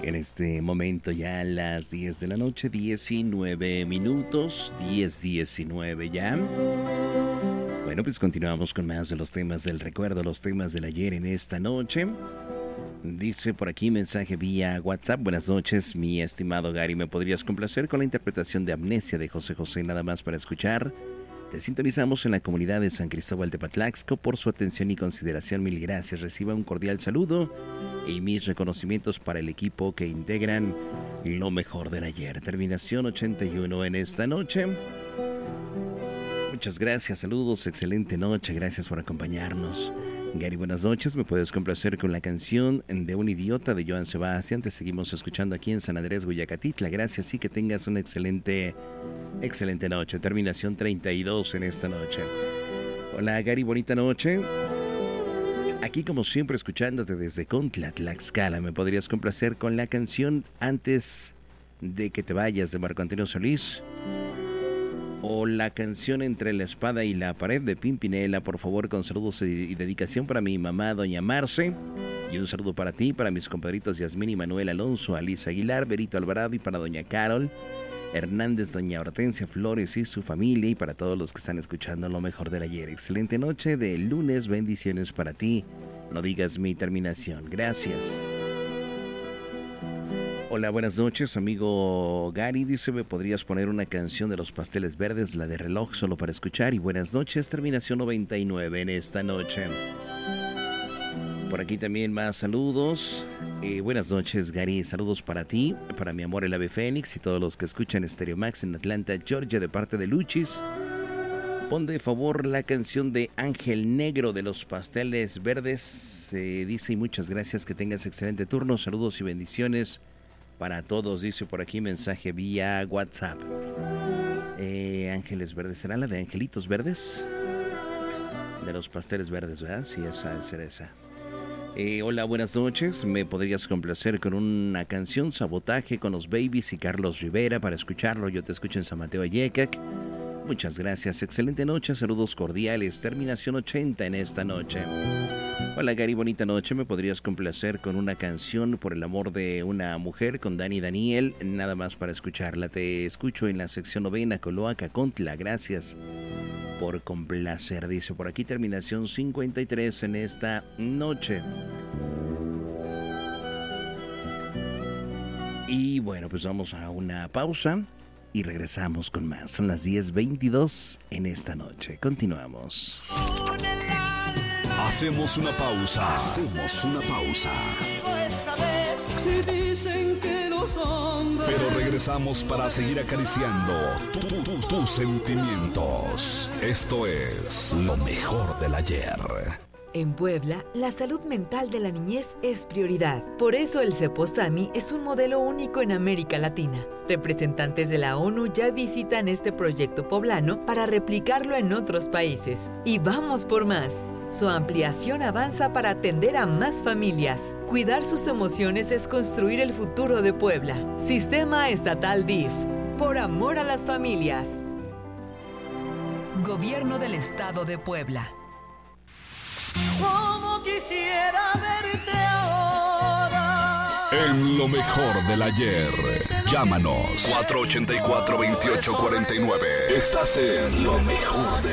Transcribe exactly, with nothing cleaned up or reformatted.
En este momento ya a las diez de la noche, diecinueve minutos, diez diecinueve ya. Bueno, pues continuamos con más de los temas del recuerdo, los temas del ayer en esta noche. Dice por aquí mensaje vía WhatsApp. Buenas noches, mi estimado Gary. ¿Me podrías complacer con la interpretación de Amnesia de José José nada más para escuchar? Te sintonizamos en la comunidad de San Cristóbal de Patlaxco. Por su atención y consideración, mil gracias. Reciba un cordial saludo y mis reconocimientos para el equipo que integran lo mejor del ayer. Terminación ochenta y uno en esta noche. Muchas gracias, saludos, excelente noche, gracias por acompañarnos. Gary, buenas noches, me puedes complacer con la canción de Un Idiota de Joan Sebastián. Te seguimos escuchando aquí en San Andrés, Guayacatitla. Gracias y que tengas una excelente, excelente noche. Terminación treinta y dos en esta noche. Hola Gary, bonita noche. Aquí como siempre escuchándote desde Contla, Tlaxcala. ¿Me podrías complacer con la canción Antes de que te vayas de Marco Antonio Solís? O la canción Entre la espada y la pared de Pimpinela, por favor, con saludos y dedicación para mi mamá, doña Marce. Y un saludo para ti, para mis compadritos Yasmín y Manuel Alonso, Alicia Aguilar, Berito Alvarado y para doña Carol Hernández, doña Hortensia Flores y su familia, y para todos los que están escuchando lo mejor del ayer. Excelente noche de lunes, bendiciones para ti. No digas mi terminación. Gracias. Hola, buenas noches, amigo Gary. Dice, ¿me podrías poner una canción de Los Pasteles Verdes, la de Reloj, solo para escuchar? Y buenas noches, terminación noventa y nueve en esta noche. Por aquí también más saludos. Eh, buenas noches, Gary. Saludos para ti, para mi amor el Ave Fénix y todos los que escuchan Stereo Max en Atlanta, Georgia, de parte de Luchis. Pon de favor la canción de Ángel Negro de Los Pasteles Verdes. Eh, dice, y muchas gracias, que tengas excelente turno. Saludos y bendiciones para todos, dice por aquí mensaje vía WhatsApp. Eh, Ángeles Verdes, ¿será la de Angelitos Verdes? De Los Pasteles Verdes, ¿verdad? Sí, esa es esa. Eh, hola, buenas noches. ¿Me podrías complacer con una canción, Sabotaje, con los Babies y Carlos Rivera para escucharlo? Yo te escucho en San Mateo Ayecac. Muchas gracias, excelente noche, saludos cordiales. Terminación ochenta en esta noche. Hola Gary, bonita noche. ¿Me podrías complacer con una canción, Por el amor de una mujer, con Dani Daniel? Nada más para escucharla. Te escucho en la sección novena, Coloaca, Contla. Gracias por complacer, dice por aquí. Terminación cincuenta y tres en esta noche. Y bueno, pues vamos a una pausa y regresamos con más. Son las diez veintidós en esta noche. Continuamos. Hacemos una pausa. Hacemos una pausa. Pero regresamos para seguir acariciando tu, tu, tu, tus sentimientos. Esto es lo mejor del ayer. En Puebla, la salud mental de la niñez es prioridad. Por eso el Ceposami es un modelo único en América Latina. Representantes de la ONU ya visitan este proyecto poblano para replicarlo en otros países. Y vamos por más. Su ampliación avanza para atender a más familias. Cuidar sus emociones es construir el futuro de Puebla. Sistema Estatal D I F. Por amor a las familias. Gobierno del Estado de Puebla. Como quisiera verte ahora. En lo mejor del ayer. Llámanos cuatro ochenta y cuatro, veintiocho cuarenta y nueve. Estás en lo mejor del